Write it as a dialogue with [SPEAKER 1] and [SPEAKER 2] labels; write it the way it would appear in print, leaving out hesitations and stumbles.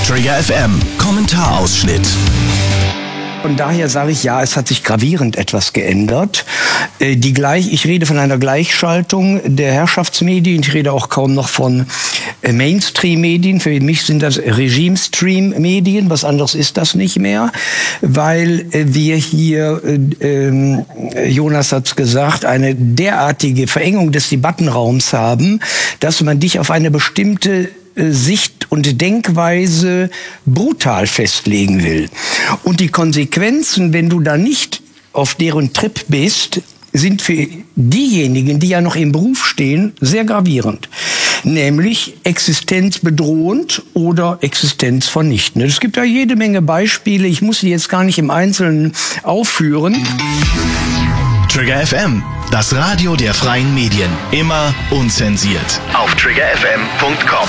[SPEAKER 1] Trigger FM, Kommentarausschnitt.
[SPEAKER 2] Von daher sage ich, ja, es hat sich gravierend etwas geändert. Ich rede von einer Gleichschaltung der Herrschaftsmedien. Ich rede auch kaum noch von Mainstream-Medien. Für mich sind das Regime-Stream-Medien. Was anderes ist das nicht mehr, weil wir hier, Jonas hat's gesagt, eine derartige Verengung des Debattenraums haben, dass man dich auf eine bestimmte Sicht und Denkweise brutal festlegen will. Und die Konsequenzen, wenn du da nicht auf deren Trip bist, sind für diejenigen, die ja noch im Beruf stehen, sehr gravierend. Nämlich existenzbedrohend oder existenzvernichtend. Es gibt ja jede Menge Beispiele, ich muss die jetzt gar nicht im Einzelnen aufführen.
[SPEAKER 1] Trigger FM, das Radio der freien Medien. Immer unzensiert. Auf triggerfm.com.